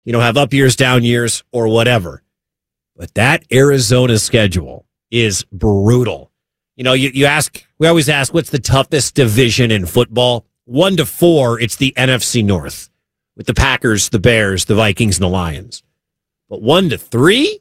have up years, down years, or whatever. But that Arizona schedule is brutal. We always ask, what's the toughest division in football? 1 to 4, it's the NFC North with the Packers, the Bears, the Vikings, and the Lions. But 1 to 3,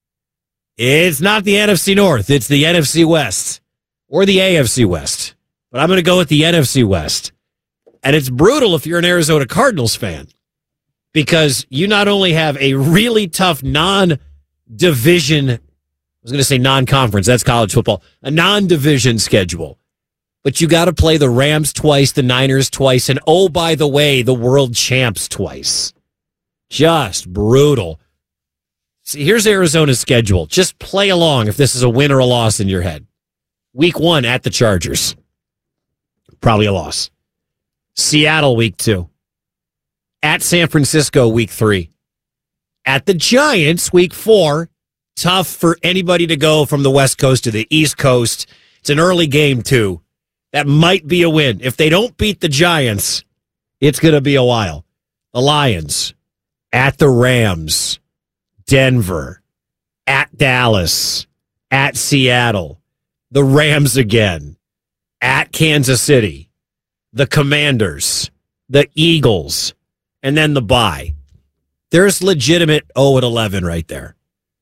it's not the NFC North. It's the NFC West or the AFC West. But I'm going to go with the NFC West. And it's brutal if you're an Arizona Cardinals fan because you not only have a really tough non-division, I was going to say non-conference, that's college football, a non-division schedule. But you got to play the Rams twice, the Niners twice, and oh, by the way, the world champs twice. Just brutal. See, here's Arizona's schedule. Just play along if this is a win or a loss in your head. Week 1 at the Chargers. Probably a loss. Seattle week 2. At San Francisco week 3. At the Giants week 4. Tough for anybody to go from the West Coast to the East Coast. It's an early game, too. That might be a win. If they don't beat the Giants, it's going to be a while. The Lions, at the Rams, Denver, at Dallas, at Seattle, the Rams again, at Kansas City, the Commanders, the Eagles, and then the bye. There's legitimate 0-11 right there.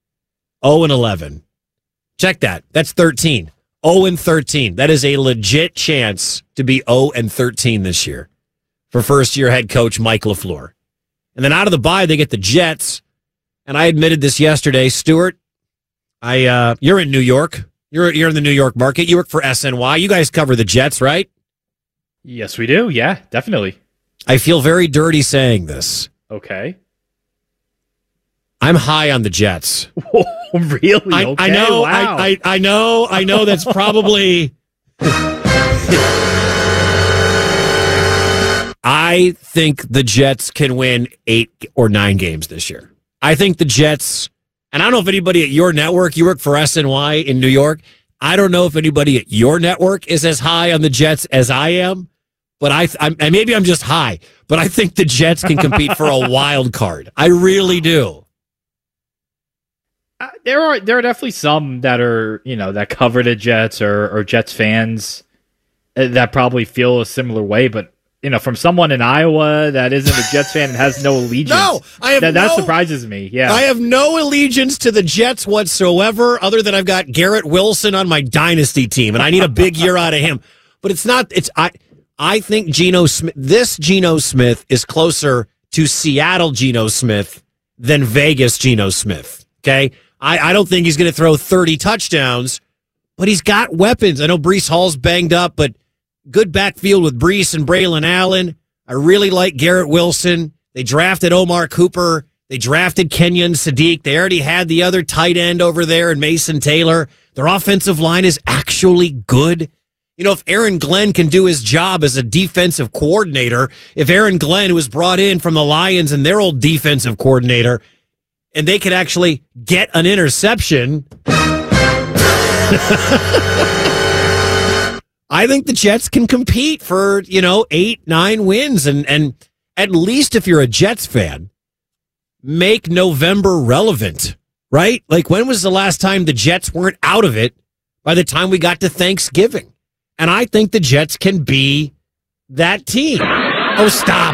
0-11. Check that. That's 13. 0-13. That is a legit chance to be 0-13 this year for first-year head coach Mike LaFleur. And then out of the bye, they get the Jets. And I admitted this yesterday, Stuart. You're in New York. You're in the New York market. You work for SNY. You guys cover the Jets, right? Yes, we do. Yeah, definitely. I feel very dirty saying this. Okay. I'm high on the Jets. Oh, really? Okay. I know. Wow. I know. That's probably. I think the Jets can win 8 or 9 games this year. I think the Jets, and I don't know if anybody at your network, you work for SNY in New York. I don't know if anybody at your network is as high on the Jets as I am, but and maybe I'm just high, but I think the Jets can compete for a wild card. I really do. There are definitely some that are, that cover the Jets or Jets fans that probably feel a similar way. But, from someone in Iowa that isn't a Jets fan and has no allegiance. No, that surprises me. Yeah. I have no allegiance to the Jets whatsoever, other than I've got Garrett Wilson on my dynasty team, and I need a big year out of him. But I think Geno Smith is closer to Seattle Geno Smith than Vegas Geno Smith. Okay? I don't think he's going to throw 30 touchdowns, but he's got weapons. I know Breece Hall's banged up, but good backfield with Breece and Braylon Allen. I really like Garrett Wilson. They drafted Omar Cooper. They drafted Kenyon Sadiq. They already had the other tight end over there in Mason Taylor. Their offensive line is actually good. If Aaron Glenn can do his job as a defensive coordinator, if Aaron Glenn was brought in from the Lions and their old defensive coordinator, and they could actually get an interception, I think the Jets can compete for, 8-9 wins. And at least if you're a Jets fan, make November relevant, right? Like, when was the last time the Jets weren't out of it by the time we got to Thanksgiving? And I think the Jets can be that team. Oh, stop.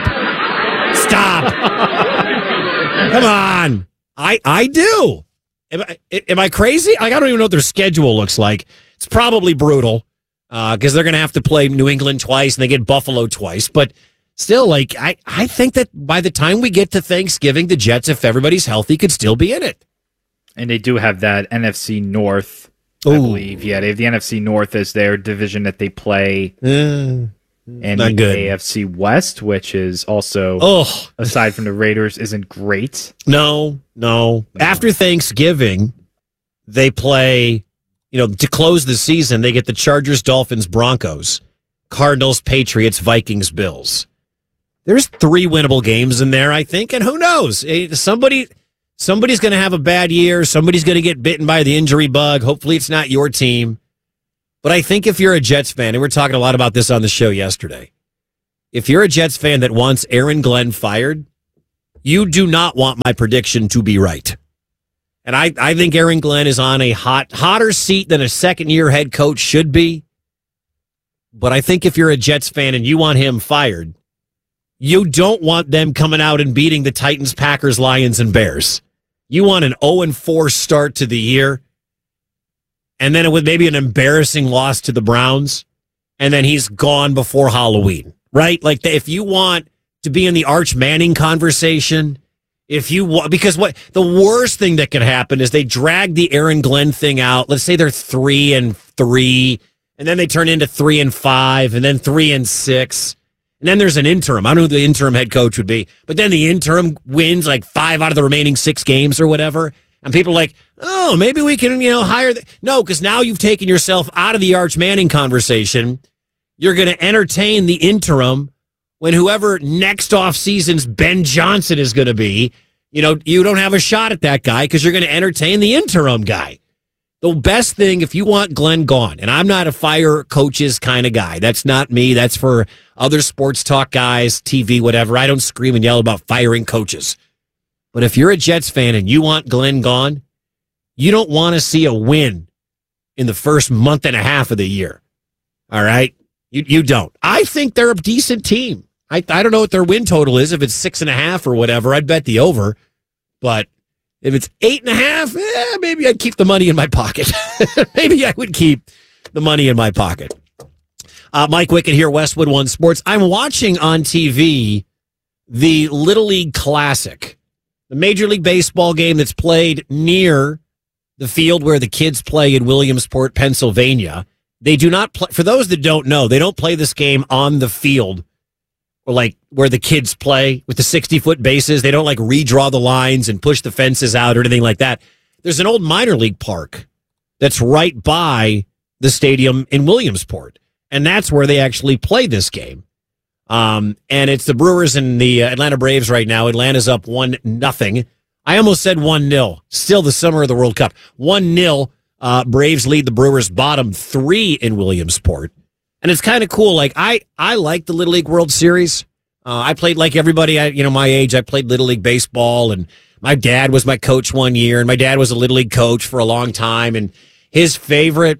Come on. I do. Am I crazy? I don't even know what their schedule looks like. It's probably brutal because they're going to have to play New England twice and they get Buffalo twice. But still, I think that by the time we get to Thanksgiving, the Jets, if everybody's healthy, could still be in it. And they do have that NFC North, I believe. Yeah, they have the NFC North as their division that they play. And the AFC West, which is also, aside from the Raiders, isn't great. No. After Thanksgiving, they play, to close the season, they get the Chargers, Dolphins, Broncos, Cardinals, Patriots, Vikings, Bills. There's 3 winnable games in there, I think, and who knows? Somebody's going to have a bad year. Somebody's going to get bitten by the injury bug. Hopefully it's not your team. But I think if you're a Jets fan, and we're talking a lot about this on the show yesterday, if you're a Jets fan that wants Aaron Glenn fired, you do not want my prediction to be right. And I think Aaron Glenn is on a hotter seat than a second-year head coach should be. But I think if you're a Jets fan and you want him fired, you don't want them coming out and beating the Titans, Packers, Lions, and Bears. You want an 0-4 start to the year, and then with maybe an embarrassing loss to the Browns, and then he's gone before Halloween, right? Like, if you want to be in the Arch Manning conversation, because what the worst thing that could happen is they drag the Aaron Glenn thing out. Let's say they're 3-3, and then they turn into 3-5, and then 3-6. And then there's an interim. I don't know who the interim head coach would be, but then the interim wins like 5 out of the remaining 6 games or whatever. And people are like, oh, maybe we can, hire. No, because now you've taken yourself out of the Arch Manning conversation. You're going to entertain the interim when whoever next off season's Ben Johnson is going to be. You don't have a shot at that guy because you're going to entertain the interim guy. The best thing, if you want Glenn gone, and I'm not a fire coaches kind of guy. That's not me. That's for other sports talk guys, TV, whatever. I don't scream and yell about firing coaches. But if you're a Jets fan and you want Glenn gone, you don't want to see a win in the first month and a half of the year. All right? You don't. I think they're a decent team. I don't know what their win total is. If it's 6.5 or whatever, I'd bet the over. But if it's 8.5, maybe I'd keep the money in my pocket. Maybe I would keep the money in my pocket. Mike Wickett here, Westwood One Sports. I'm watching on TV the Little League Classic, the Major League Baseball game that's played near the field where the kids play in Williamsport, Pennsylvania. They do not play, for those that don't know, they don't play this game on the field or like where the kids play with the 60-foot bases. They don't like redraw the lines and push the fences out or anything like that. There's an old minor league park that's right by the stadium in Williamsport, and that's where they actually play this game. And it's the Brewers and the Atlanta Braves right now. Atlanta's up 1-0. I almost said 1-0. Still the summer of the World Cup. 1-0. Braves lead the Brewers bottom 3 in Williamsport. And it's kind of cool. Like, I like the Little League World Series. I played like everybody, my age. I played Little League baseball, and my dad was my coach one year, and my dad was a Little League coach for a long time. And his favorite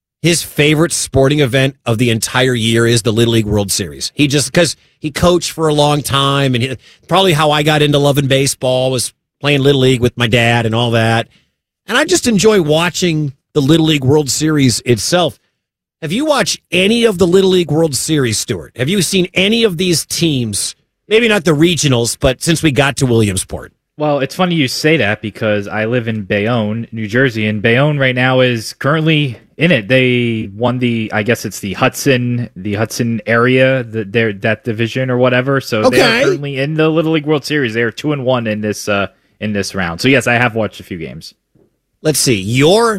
sporting event of the entire year is the Little League World Series. Because he coached for a long time, and probably how I got into loving baseball was playing Little League with my dad and all that. And I just enjoy watching the Little League World Series itself. Have you watched any of the Little League World Series, Stuart? Have you seen any of these teams? Maybe not the regionals, but since we got to Williamsport. Well, it's funny you say that because I live in Bayonne, New Jersey, and Bayonne right now is currently in it. They won I guess it's the Hudson area, that division or whatever. So okay. They are currently in the Little League World Series. They are 2-1 in this round. So yes, I have watched a few games. Let's see. Your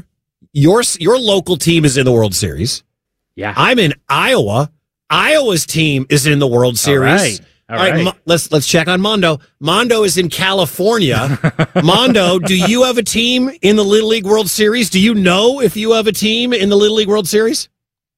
local team is in the World Series. Yeah. I'm in Iowa. Iowa's team is in the World Series. All right. Let's check on Mondo. Mondo is in California. Mondo, do you have a team in the Little League World Series? Do you know if you have a team in the Little League World Series?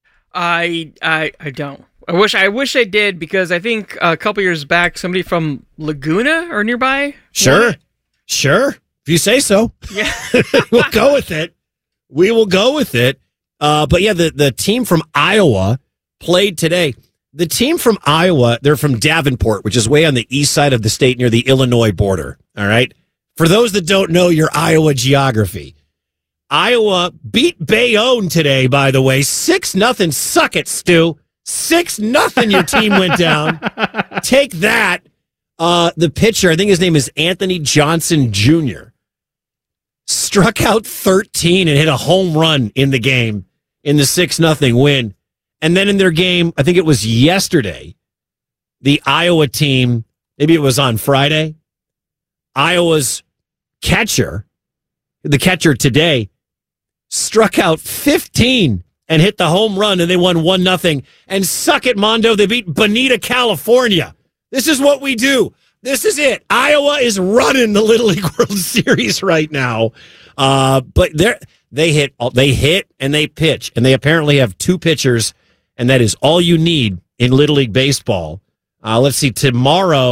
I don't. I wish I did, because I think a couple years back somebody from Laguna or nearby. Sure. If you say so. Yeah. We'll go with it. We will go with it. But yeah, the team from Iowa played today. The team from Iowa, they're from Davenport, which is way on the east side of the state near the Illinois border. All right. For those that don't know your Iowa geography, Iowa beat Bayonne today, by the way. 6-0. Suck it, Stu. 6-0 your team went down. Take that. The pitcher, I think his name is Anthony Johnson Jr., struck out 13 and hit a home run in the game in the 6-0 win. And then in their game, I think it was yesterday, the Iowa team, maybe it was on Friday, Iowa's catcher, the catcher today, struck out 15 and hit the home run, and they won 1-0. And suck it, Mondo, they beat Bonita, California. This is what we do. This is it. Iowa is running the Little League World Series right now. But they hit and they pitch, and they apparently have 2 pitchers, and that is all you need in Little League baseball. Let's see. Tomorrow,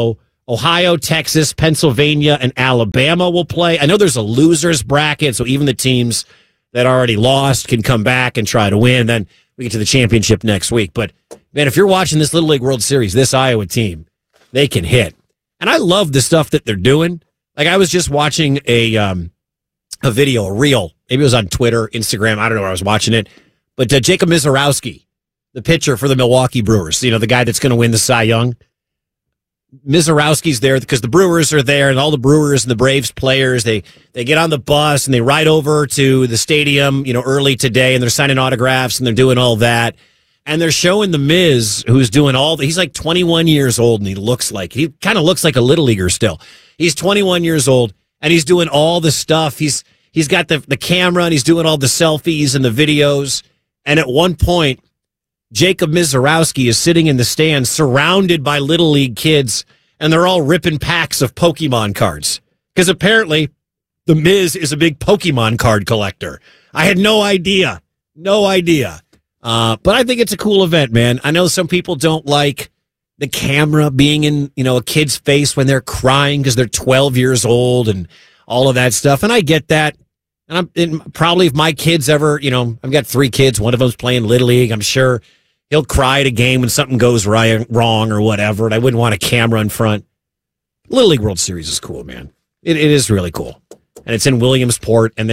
Ohio, Texas, Pennsylvania, and Alabama will play. I know there's a losers bracket, so even the teams that already lost can come back and try to win. Then we get to the championship next week. But, man, if you're watching this Little League World Series, this Iowa team, they can hit. And I love the stuff that they're doing. Like, I was just watching a video, a reel. Maybe it was on Twitter, Instagram. I don't know where I was watching it. But Jacob Misiorowski, the pitcher for the Milwaukee Brewers, the guy that's going to win the Cy Young. Misiorowski's there because the Brewers are there, and all the Brewers and the Braves players, they get on the bus and they ride over to the stadium, early today, and they're signing autographs and they're doing all that. And they're showing the Miz, who's doing he's like 21 years old, and he kind of looks like a little leaguer still. He's 21 years old, and he's doing all the stuff. He's got the camera, and he's doing all the selfies and the videos. And at one point, Jacob Misiorowski is sitting in the stands surrounded by Little League kids, and they're all ripping packs of Pokemon cards. Because apparently, the Miz is a big Pokemon card collector. I had no idea. No idea. But I think it's a cool event, man. I know some people don't like the camera being in, a kid's face when they're crying because they're 12 years old and all of that stuff. And I get that. And probably if my kids ever, I've got 3 kids. One of them's playing Little League. I'm sure he'll cry at a game when something goes wrong or whatever. And I wouldn't want a camera in front. Little League World Series is cool, man. It is really cool. And it's in Williamsport. And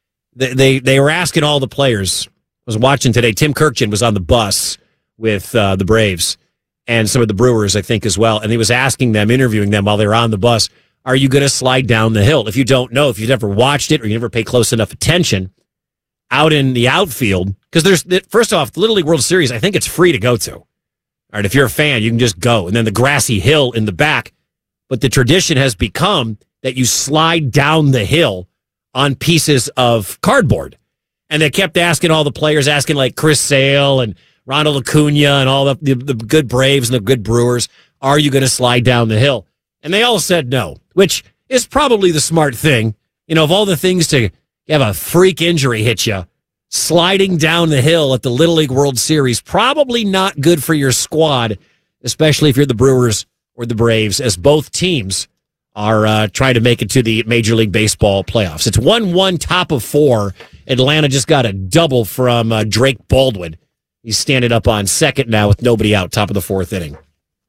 they were asking all the players. I was watching today. Tim Kirkjian was on the bus with the Braves and some of the Brewers, I think, as well. And he was asking them, interviewing them while they were on the bus, are you going to slide down the hill? If you don't know, if you've never watched it or you never pay close enough attention, out in the outfield, because first off, the Little League World Series, I think it's free to go to. All right, if you're a fan, you can just go. And then the grassy hill in the back. But the tradition has become that you slide down the hill on pieces of cardboard. And they kept asking all the players, asking like Chris Sale and Ronald Acuna and all the good Braves and the good Brewers, are you going to slide down the hill? And they all said no, which is probably the smart thing. Of all the things to have a freak injury hit you, sliding down the hill at the Little League World Series, probably not good for your squad, especially if you're the Brewers or the Braves, as both teams are trying to make it to the Major League Baseball playoffs. It's 1-1, top of 4. Atlanta just got a double from Drake Baldwin. He's standing up on second now with nobody out, top of the 4th inning.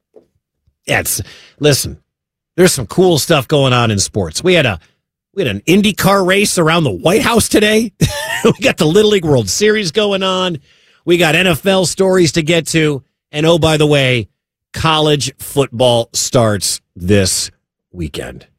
Yeah, listen, there's some cool stuff going on in sports. We had an IndyCar race around the White House today. We got the Little League World Series going on. We got NFL stories to get to. And oh, by the way, college football starts this weekend.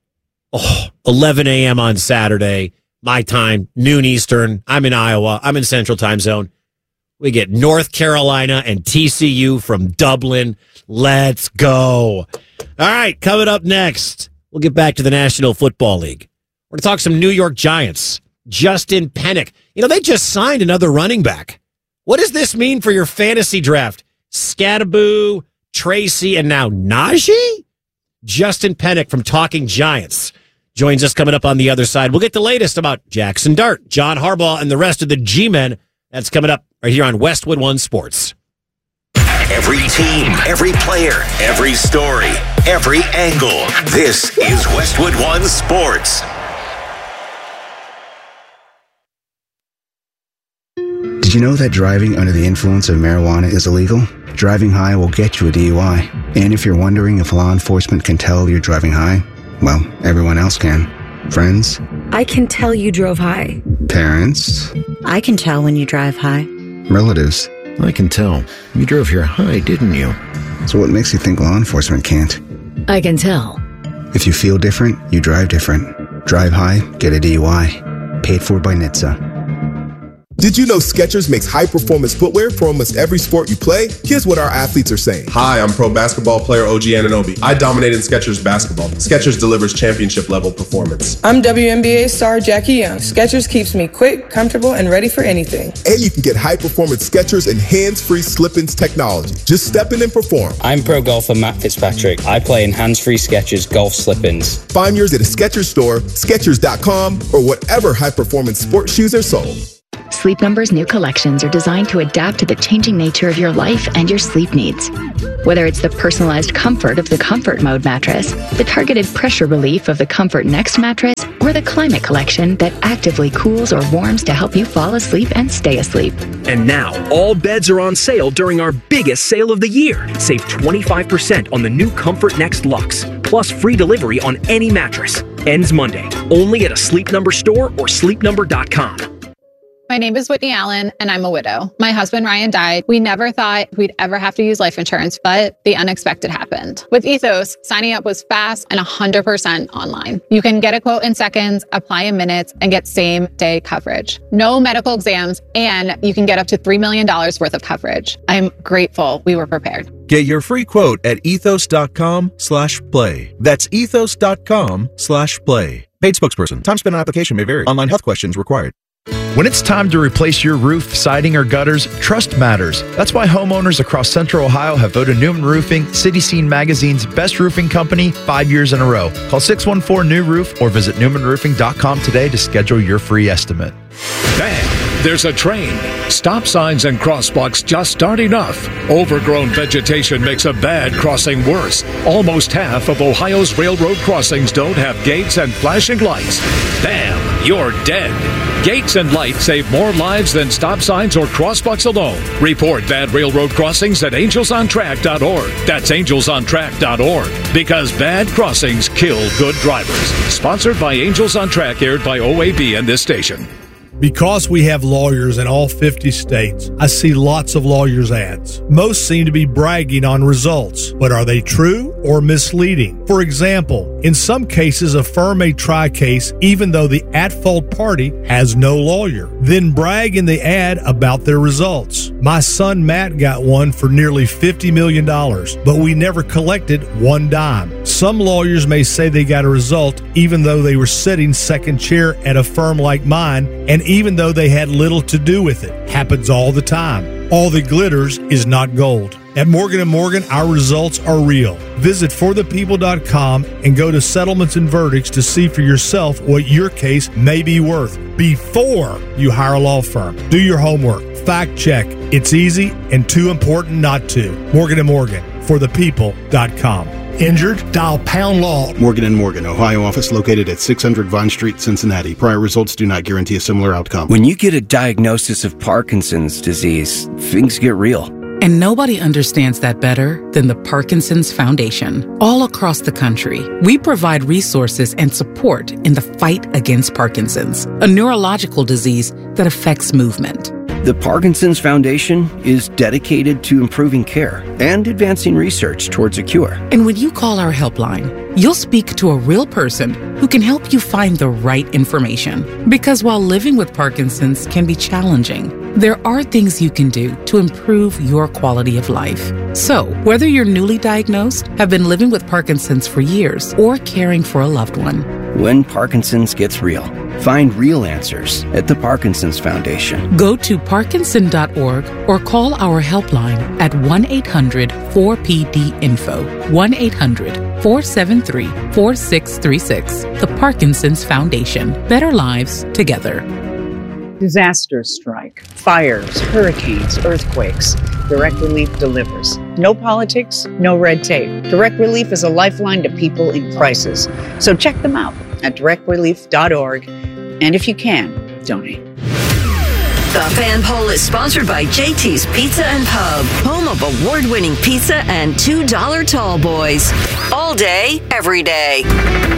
11 a.m. on Saturday, my time, noon Eastern. I'm in Iowa. I'm in Central Time Zone. We get North Carolina and TCU from Dublin. Let's go. All right, coming up next, we'll get back to the National Football League. We're going to talk some New York Giants. Justin Pennick. They just signed another running back. What does this mean for your fantasy draft? Scadaboo, Tracy, and now Najee? Justin Pennick from Talking Giants joins us coming up on the other side. We'll get the latest about Jackson Dart, John Harbaugh, and the rest of the G-Men. That's coming up right here on Westwood One Sports. Every team, every player, every story, every angle. This is Westwood One Sports. Did you know that driving under the influence of marijuana is illegal? Driving high will get you a DUI. And if you're wondering if law enforcement can tell you're driving high, well, everyone else can. Friends? I can tell you drove high. Parents? I can tell when you drive high. Relatives? I can tell. You drove here high, didn't you? So what makes you think law enforcement can't? I can tell. If you feel different, you drive different. Drive high, get a DUI. Paid for by NHTSA. Did you know Skechers makes high-performance footwear for almost every sport you play? Here's what our athletes are saying. Hi, I'm pro basketball player OG Anunoby. I dominate in Skechers basketball. Skechers delivers championship-level performance. I'm WNBA star Jackie Young. Skechers keeps me quick, comfortable, and ready for anything. And you can get high-performance Skechers and hands-free slip-ins technology. Just step in and perform. I'm pro golfer Matt Fitzpatrick. I play in hands-free Skechers golf slip-ins. Find yours at a Skechers store, Skechers.com, or whatever high-performance sports shoes are sold. Sleep Number's new collections are designed to adapt to the changing nature of your life and your sleep needs. Whether it's the personalized comfort of the Comfort Mode mattress, the targeted pressure relief of the Comfort Next mattress, or the Climate Collection that actively cools or warms to help you fall asleep and stay asleep. And now, all beds are on sale during our biggest sale of the year. Save 25% on the new Comfort Next Luxe, plus free delivery on any mattress. Ends Monday, only at a Sleep Number store or sleepnumber.com. My name is Whitney Allen, and I'm a widow. My husband, Ryan, died. We never thought we'd ever have to use life insurance, but the unexpected happened. With Ethos, signing up was fast and 100% online. You can get a quote in seconds, apply in minutes, and get same-day coverage. No medical exams, and you can get up to $3 million worth of coverage. I'm grateful we were prepared. Get your free quote at ethos.com/play. That's ethos.com/play. Paid spokesperson. Time spent on application may vary. Online health questions required. When it's time to replace your roof, siding, or gutters, trust matters. That's why homeowners across Central Ohio have voted Newman Roofing City Scene Magazine's best roofing company 5 years in a row. Call 614-NEW-ROOF or visit newmanroofing.com today to schedule your free estimate. Bang! There's a train. Stop signs and crosswalks just aren't enough. Overgrown vegetation makes a bad crossing worse. Almost half of Ohio's railroad crossings don't have gates and flashing lights. Bam! You're dead. Gates and lights save more lives than stop signs or crosswalks alone. Report bad railroad crossings at angelsontrack.org. That's angelsontrack.org. Because bad crossings kill good drivers. Sponsored by Angels on Track, aired by OAB and this station. Because we have lawyers in all 50 states, I see lots of lawyers' ads. Most seem to be bragging on results, but are they true or misleading? For example, in some cases, a firm may try a case even though the at-fault party has no lawyer, then brag in the ad about their results. My son Matt got one for nearly $50 million, but we never collected one dime. Some lawyers may say they got a result even though they were sitting second chair at a firm like mine, and even though they had little to do with it. Happens all the time. All that glitters is not gold. At Morgan & Morgan, our results are real. Visit forthepeople.com and go to settlements and verdicts to see for yourself what your case may be worth before you hire a law firm. Do your homework. Fact check. It's easy and too important not to. Morgan & Morgan, forthepeople.com. Injured? Dial Pound Law. Morgan & Morgan, Ohio office located at 600 Vine Street, Cincinnati. Prior results do not guarantee a similar outcome. When you get a diagnosis of Parkinson's disease, things get real. And nobody understands that better than the Parkinson's Foundation. All across the country, we provide resources and support in the fight against Parkinson's, a neurological disease that affects movement. The Parkinson's Foundation is dedicated to improving care and advancing research towards a cure. And when you call our helpline, you'll speak to a real person who can help you find the right information. Because while living with Parkinson's can be challenging, there are things you can do to improve your quality of life. So, whether you're newly diagnosed, have been living with Parkinson's for years, or caring for a loved one, when Parkinson's gets real, find real answers at the Parkinson's Foundation. Go to parkinson.org or call our helpline at 1-800-4PD-INFO, 1-800-473-4636. The Parkinson's Foundation. Better lives together. Disasters strike, fires, hurricanes, earthquakes. Direct Relief delivers. No politics, no red tape. Direct Relief is a lifeline to people in crisis. So check them out at directrelief.org. And if you can, donate. The Fan Poll is sponsored by JT's Pizza and Pub, home of award-winning pizza and $2 tall boys. All day, every day.